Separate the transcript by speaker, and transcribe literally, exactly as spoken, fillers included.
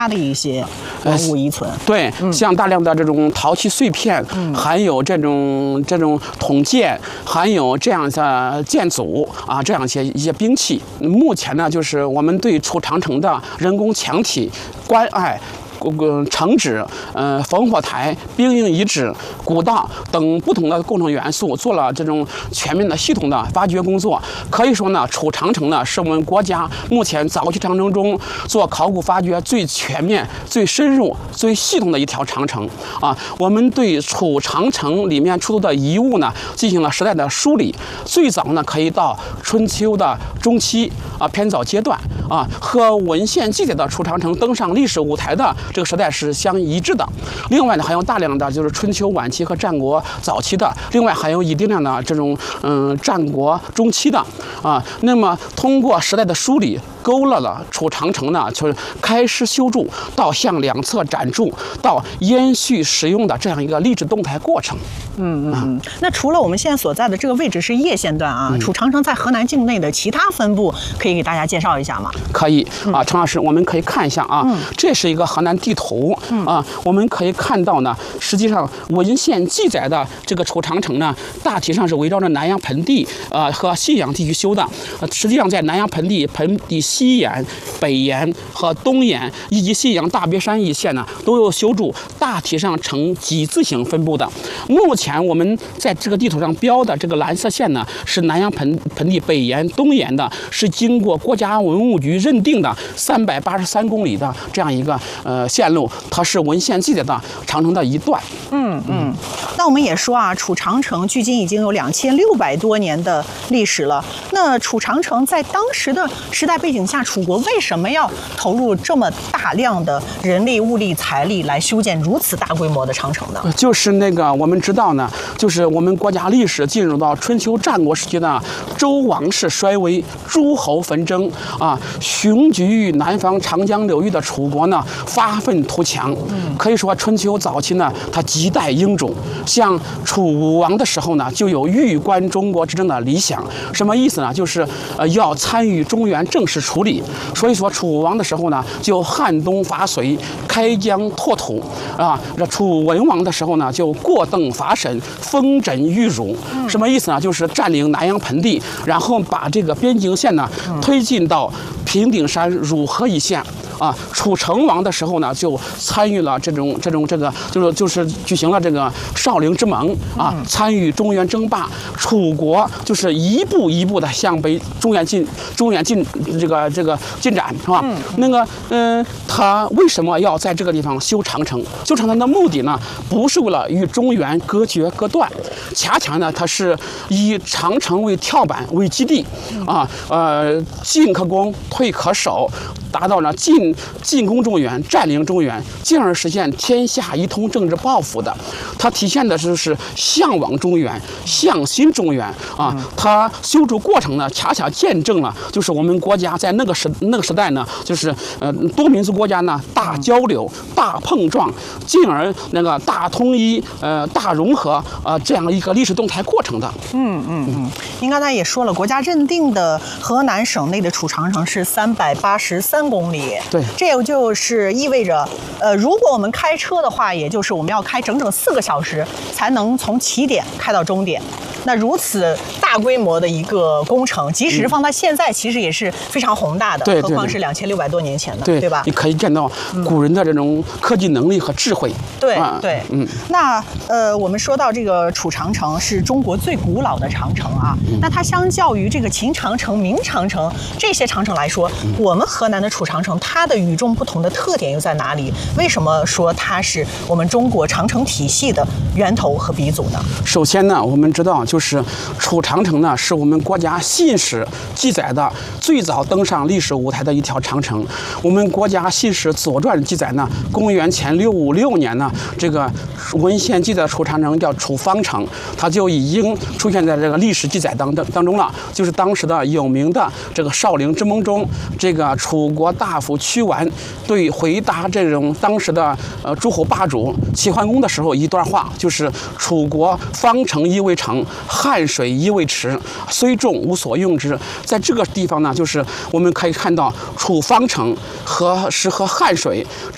Speaker 1: 的一些文物遗存。呃、
Speaker 2: 对，嗯、像大量的这种陶器碎片，嗯、含有这种这种铜剑，含有这样的剑组啊，这样一些一些兵器。目前呢，就是我们对储长城的人工墙体、关隘、呃城址、呃烽火台、兵营遗址、古道等不同的构成元素做了这种全面的系统的发掘工作。可以说呢，储长城呢是我们国家目前早期长城中做考古发掘最全面、最深入、最系统的一条长城啊。我们对储长城里面出土的遗物呢进行了时代的梳理，最早呢可以到春秋的中期啊偏早阶段啊，和文献记载的储长城登上历史舞台的这个时代是相一致的。另外呢，还有大量的就是春秋晚期和战国早期的，另外还有一定量的这种嗯战国中期的啊。那么通过时代的梳理，勾勒了储长城呢，就是开师修筑到向两侧展筑到延续使用的这样一个历史动态过程。
Speaker 1: 嗯嗯嗯。那除了我们现在所在的这个位置是叶县段啊，储长城在河南境内的其他分布，可以给大家介绍一下吗？
Speaker 2: 可以啊，陈老师，我们可以看一下啊，
Speaker 1: 嗯、
Speaker 2: 这是一个河南地图啊，我们可以看到呢，实际上文献记载的这个储长城呢，大体上是围绕着南阳盆地呃和西阳地区修的。呃，实际上在南阳盆地盆地西沿、北沿和东沿以及信阳大别山一线呢，都有修筑，大体上呈几字形分布的。目前我们在这个地图上标的这个蓝色线呢，是南阳盆盆地北沿、东沿的，是经过国家文物局认定的三百八十三公里的这样一个呃线路，它是文献记载的长城的一段。
Speaker 1: 嗯嗯。那我们也说啊，储长城距今已经有两千六百多年的历史了。那储长城在当时的时代背景下，楚国为什么要投入这么大量的人力、物力、财力来修建如此大规模的长城呢？
Speaker 2: 就是那个我们知道呢，就是我们国家历史进入到春秋战国时期呢，周王室衰微，诸侯纷争啊，雄居于南方长江流域的楚国呢，发愤图强。可以说春秋早期呢，它亟待英主。像楚武王的时候呢，就有欲观中国之政的理想。什么意思呢？就是呃要参与中原政事处理。所以说楚武王的时候呢，就撼东伐隋，开疆拓土啊。这楚文王的时候呢，就过邓伐沈，封枕御辱。什么意思呢？就是占领南阳盆地，然后把这个边境线呢推进到平顶山、汝河一线。啊，楚成王的时候呢，就参与了这种这种这个，就是就是举行了这个少陵之盟啊，参与中原争霸。楚国就是一步一步的向北中原进中原进这个这个进展，是吧？那个嗯、呃，他为什么要在这个地方修长城？修长城的目的呢，不是为了与中原隔绝隔断，恰恰呢，它是以长城为跳板为基地啊，呃，进可攻，退可守。达到了进进攻中原、占领中原，进而实现天下一统政治抱负的。它体现的就是向往中原、向心中原啊。它修筑过程呢，恰恰见证了就是我们国家在那个时那个时代呢，就是呃多民族国家呢大交流、大碰撞，进而那个大统一、呃大融合呃这样一个历史动态过程的。
Speaker 1: 嗯嗯嗯。您刚才也说了，国家认定的河南省内的储长城是三百八十三公里。
Speaker 2: 对，
Speaker 1: 这也就是意味着，呃，如果我们开车的话，也就是我们要开整整四个小时才能从起点开到终点。那如此大规模的一个工程，即使放到现在，其实也是非常宏大的，
Speaker 2: 对，
Speaker 1: 何况是两千六百多年前的，
Speaker 2: 对
Speaker 1: 对吧？
Speaker 2: 你可以见到古人的这种科技能力和智慧。
Speaker 1: 对对，嗯。那呃，我们说到这个储长城是中国最古老的长城啊，那它相较于这个秦长城、明长城这些长城来说，我们河南的储长城它的与众不同的特点又在哪里？为什么说它是我们中国长城体系的源头和鼻祖呢？首先呢，我们知道就是储长城呢是我们国家信史记载的最早登上历史舞台的一条长城。我们国家信史《左传》记载呢，公元前六五六年呢，这个文献记载的储长城叫储方城，它就已经出现在这个历史记载当当当中了。就是当时的有名的这个少陵之盟中，这个楚国大夫屈完对回答这种当时的呃诸侯霸主齐桓公的时候一段话，就是楚国方城一为城，汉水一为池，虽众无所用之。在这个地方呢，就是我们可以看到楚方城和是和汉水